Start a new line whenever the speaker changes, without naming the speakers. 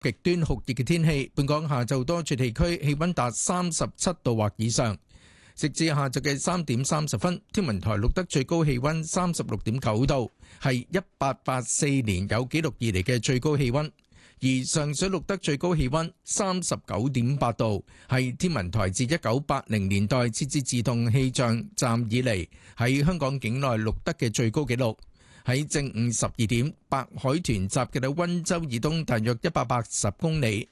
極端酷熱嘅天氣，本港下晝多處地區氣溫達37度或以上。直至下晝嘅3點30分，天文台錄得最高氣溫36.9度，係1884年有紀錄以嚟嘅最高氣溫。而上水錄得最高氣溫39.8度，係天文台自1980年代設置自動氣象站以嚟喺香港境內錄得嘅最高紀錄。喺正午12點，白海豚集結喺溫州以東大約180公里，